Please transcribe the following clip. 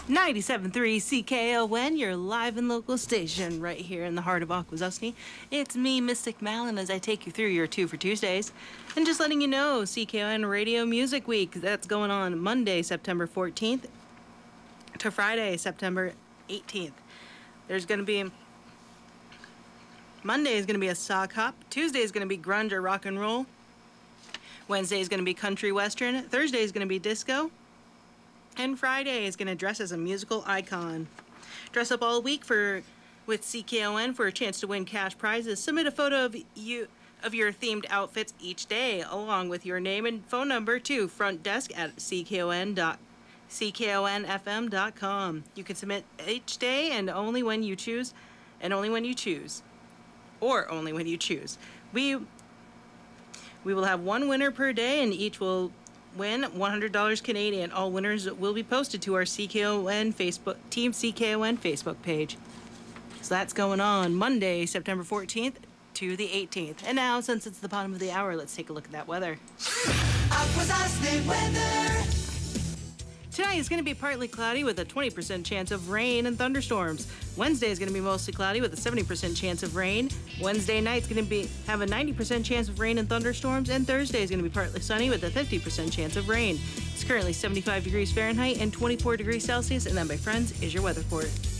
97.3 CKON, your live and local station right here in the heart of Akwesasne. It's me, Mystic Malin, as I take you through your 2 for Tuesdays. And just letting you know, CKON Radio Music Week, that's going on Monday, September 14th to Friday, September 18th. There's going to be... Monday is going to be a sock hop. Tuesday is going to be grunge or rock and roll. Wednesday is going to be country western. Thursday is going to be disco. And Friday is going to dress as a musical icon. Dress up all week with CKON for a chance to win cash prizes. Submit a photo of your themed outfits each day, along with your name and phone number to frontdesk@ckonfm.com. You can submit each day and only when you choose, or only when you choose. We will have one winner per day, and each will win $100 Canadian. All winners will be posted to our CKON Team CKON Facebook page. So that's going on Monday, September 14th to the 18th. And now, since it's the bottom of the hour, let's take a look at that weather. Akwesasne weather. Tonight is going to be partly cloudy with a 20% chance of rain and thunderstorms. Wednesday is going to be mostly cloudy with a 70% chance of rain. Wednesday night is going to have a 90% chance of rain and thunderstorms. And Thursday is going to be partly sunny with a 50% chance of rain. It's currently 75 degrees Fahrenheit and 24 degrees Celsius. And that, my friends, is your weather report.